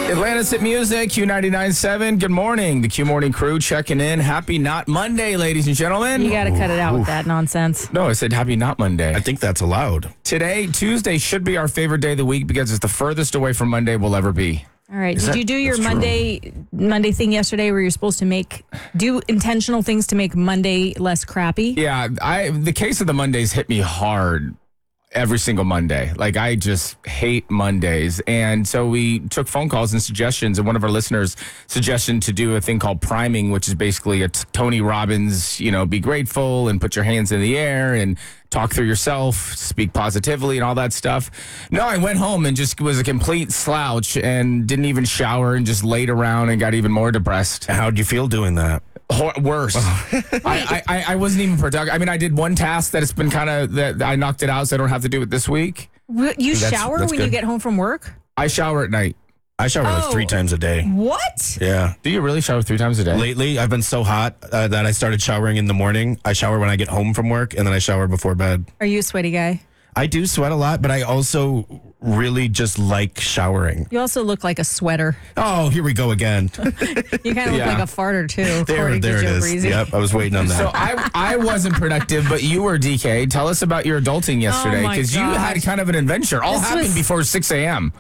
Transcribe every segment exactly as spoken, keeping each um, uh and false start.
Atlanta's Hit Music, Q ninety-nine point seven. Good morning. The Q Morning Crew checking in. Happy Not Monday, ladies and gentlemen. You got to cut it out with that nonsense. No, I said Happy Not Monday. I think that's allowed. Today, Tuesday, should be our favorite day of the week because it's the furthest away from Monday we'll ever be. All right. Is Did that- you do your that's true. Monday Monday thing yesterday where you're supposed to make do intentional things to make Monday less crappy? Yeah, I the case of the Mondays hit me hard every single Monday. Like, I just hate Mondays. And so we took phone calls and suggestions, and one of our listeners suggestion to do a thing called priming, which is basically a t- Tony Robbins, you know, be grateful and put your hands in the air and talk through yourself, speak positively and all that stuff. No, I went home and just was a complete slouch and didn't even shower and just laid around and got even more depressed. How'd you feel doing that? Hor- Worse. I, I, I wasn't even productive. I mean, I did one task that it's been kind of, that I knocked it out so I don't have to do it this week. Wh- You That's- shower that's when you good. get home from work? I shower at night. I shower Oh. like three times a day. What? Yeah. Do you really shower three times a day? Lately, I've been so hot uh, that I started showering in the morning. I shower when I get home from work, and then I shower before bed. Are you a sweaty guy? I do sweat a lot, but I also really just like showering. You also look like a sweater. Oh, here we go again. You kind of look Yeah. like a farter too. there according to there it Joe is. Breezy. Yep, I was waiting on that. So I I wasn't productive, but you were, D K. Tell us about your adulting yesterday, my because you had gosh. kind of an adventure. All This happened was- before six a.m.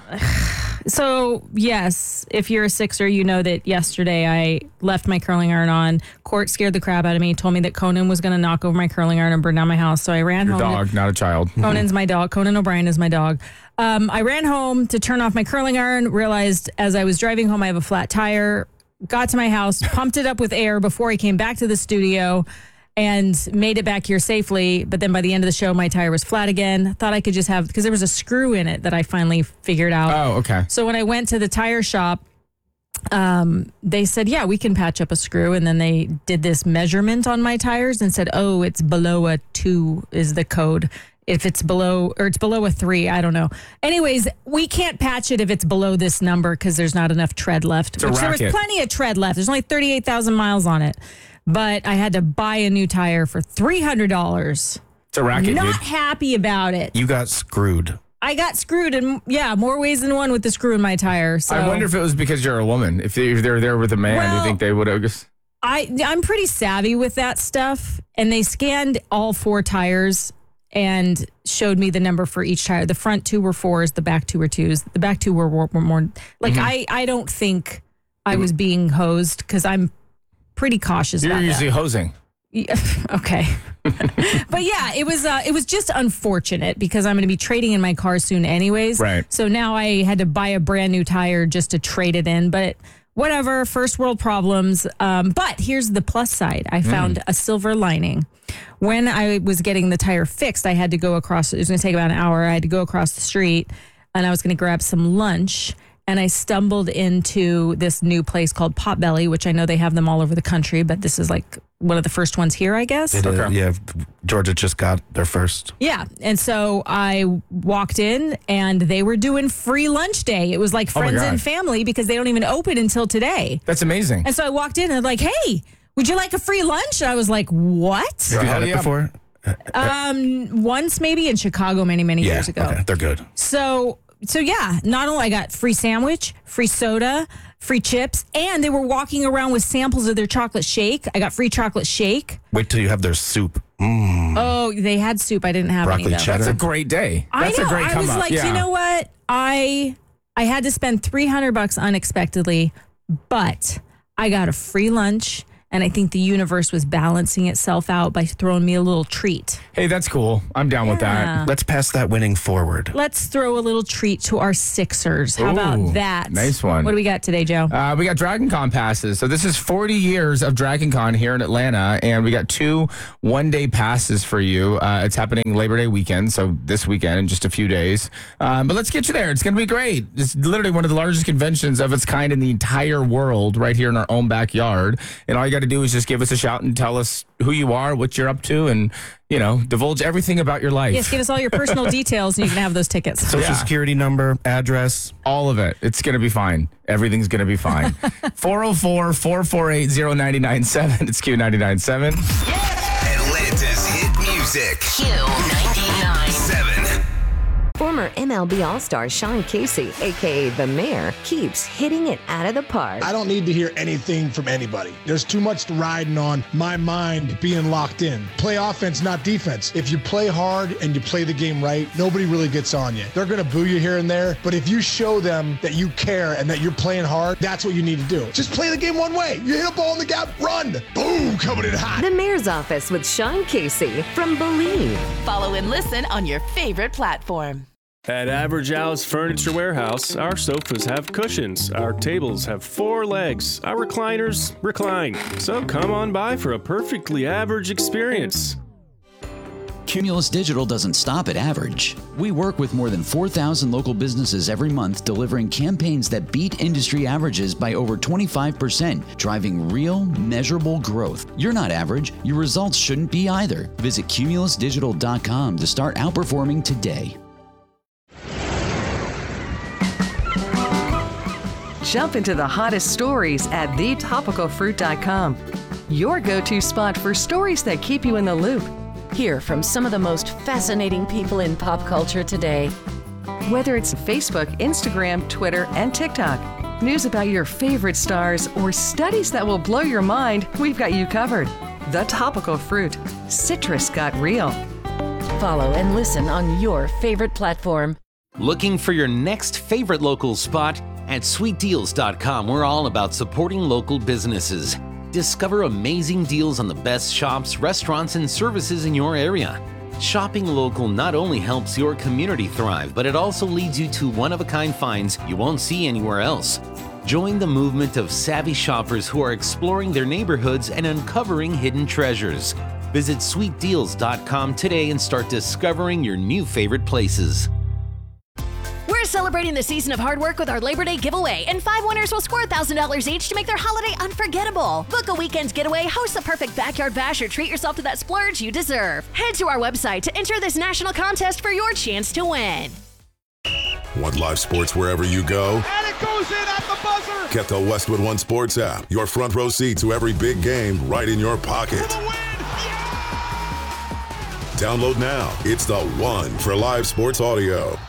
So, yes, if you're a Sixer, you know that yesterday I left my curling iron on. Court scared the crap out of me, told me that Conan was going to knock over my curling iron and burn down my house. So I ran Your home. dog, not a child. Conan's my dog. Conan O'Brien is my dog. Um, I ran home to turn off my curling iron, realized as I was driving home I have a flat tire, got to my house, pumped it up with air before I came back to the studio and made it back here safely. But then by the end of the show, my tire was flat again. Thought I could just have, because there was a screw in it that I finally figured out. Oh, okay. So when I went to the tire shop, um, they said, yeah, we can patch up a screw. And then they did this measurement on my tires and said, oh, it's below a two is the code. If it's below, or it's below a three, I don't know. Anyways, we can't patch it if it's below this number because there's not enough tread left. a Which there was racket. plenty of tread left. There's only thirty-eight thousand miles on it. But I had to buy a new tire for three hundred dollars. It's a racket, Not dude. happy about it. You got screwed. I got screwed in, yeah, more ways than one with the screw in my tire. So I wonder if it was because you're a woman. If, they, if they're there with a man, do you Well- think they would have just... I I'm pretty savvy with that stuff, and they scanned all four tires and showed me the number for each tire. The front two were fours, the back two were twos. The back two were, were, were more like Mm-hmm. I I don't think I was being hosed because I'm pretty cautious You're about usually hosing. that. Yeah, okay, but yeah, it was uh, it was just unfortunate because I'm going to be trading in my car soon anyways. Right. So now I had to buy a brand new tire just to trade it in, but. Whatever, first world problems. Um, but here's the plus side. I found a silver lining. When I was getting the tire fixed, I had to go across, it was going to take about an hour. I had to go across the street and I was going to grab some lunch. And I stumbled into this new place called Potbelly, which I know they have them all over the country, but this is like one of the first ones here, I guess. It, uh, Okay. yeah, Georgia just got their first. Yeah. And so I walked in and they were doing free lunch day. It was like Oh my friends God. and family because they don't even open until today. That's amazing. And so I walked in and like, hey, would you like a free lunch? And I was like, what? Have you had Hell it yeah. before? Um, once maybe in Chicago many, many Yeah, years ago. okay, they're good. So, so yeah, not only I got free sandwich, free soda, free chips, and they were walking around with samples of their chocolate shake. I got free chocolate shake. Wait till you have their soup. Mm. Oh, they had soup. I didn't have Broccoli any though. cheddar. That's a great day. That's I know. a great I come was up. like, yeah. you know what? I I had to spend three hundred bucks unexpectedly, but I got a free lunch. And I think the universe was balancing itself out by throwing me a little treat. Hey, that's cool. I'm down with that. Yeah. Let's pass that winning forward. Let's throw a little treat to our Sixers. How Ooh, about that? nice one. What do we got today, Joe? Uh, we got Dragon Con passes. So this is forty years of Dragon Con here in Atlanta, and we got two one-day passes for you. Uh, it's happening Labor Day weekend, so this weekend in just a few days. Um, but let's get you there. It's going to be great. It's literally one of the largest conventions of its kind in the entire world right here in our own backyard. And all you got to do is just give us a shout and tell us who you are, what you're up to, and, you know, divulge everything about your life. Yes, give us all your personal details and you can have those tickets. Social Yeah. security number, address. All of it. It's going to be fine. Everything's going to be fine. four oh four, four four eight, oh nine nine seven. It's Q ninety-nine point seven. Atlanta's hit music. Q ninety-nine. Seven. Former Former M L B All-Star Sean Casey, a k a. The Mayor, keeps hitting it out of the park. I don't need to hear anything from anybody. There's too much riding on my mind being locked in. Play offense, not defense. If you play hard and you play the game right, nobody really gets on you. They're going to boo you here and there, but if you show them that you care and that you're playing hard, that's what you need to do. Just play the game one way. You hit a ball in the gap, run. Boom, coming in hot. The Mayor's Office with Sean Casey from Believe. Follow and listen on your favorite platform. At Average Al's Furniture Warehouse, our sofas have cushions, our tables have four legs, our recliners recline. So come on by for a perfectly average experience. Cumulus Digital doesn't stop at average. We work with more than four thousand local businesses every month, delivering campaigns that beat industry averages by over twenty-five percent, driving real, measurable growth. You're not average. Your results shouldn't be either. Visit cumulus digital dot com to start outperforming today. Jump into the hottest stories at the topical fruit dot com. Your go-to spot for stories that keep you in the loop. Hear from some of the most fascinating people in pop culture today. Whether it's Facebook, Instagram, Twitter, and TikTok, news about your favorite stars, or studies that will blow your mind, we've got you covered. The Topical Fruit. Citrus got real. Follow and listen on your favorite platform. Looking for your next favorite local spot? At sweet deals dot com, we're all about supporting local businesses. Discover amazing deals on the best shops, restaurants, and services in your area. Shopping local not only helps your community thrive, but it also leads you to one-of-a-kind finds you won't see anywhere else. Join the movement of savvy shoppers who are exploring their neighborhoods and uncovering hidden treasures. Visit sweet deals dot com today and start discovering your new favorite places. We're celebrating the season of hard work with our Labor Day giveaway, and five winners will score one thousand dollars each to make their holiday unforgettable. Book a weekend's getaway, host the perfect backyard bash, or treat yourself to that splurge you deserve. Head to our website to enter this national contest for your chance to win. Want live sports wherever you go? And it goes in at the buzzer! Get the Westwood One Sports app. Your front row seat to every big game right in your pocket. For the win! Yeah! Download now. It's the one for live sports audio.